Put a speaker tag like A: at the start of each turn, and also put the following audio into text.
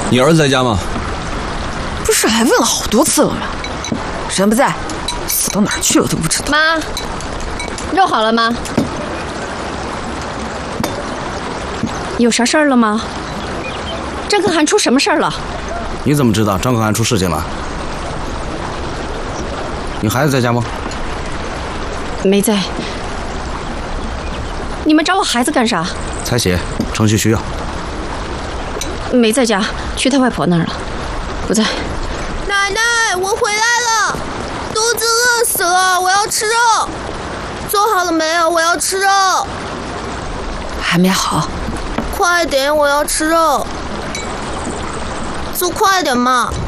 A: 你儿子在家吗？
B: 不是还问了好多次了吗？人不在，死到哪儿去了都不知道。
C: 妈，肉好了吗？有啥事儿了吗？张可汗出什么事儿了？
D: 你怎么知道张可汗出事情了？你孩子在家吗？
C: 没在。你们找我孩子干啥？
D: 采血，程序需要。
C: 没在家，去他外婆那儿了，不在。
E: 奶奶，我回来了，肚子饿死了，我要吃肉。做好了没有？我要吃肉。
B: 还没好。
E: 快点，我要吃肉。做快点嘛。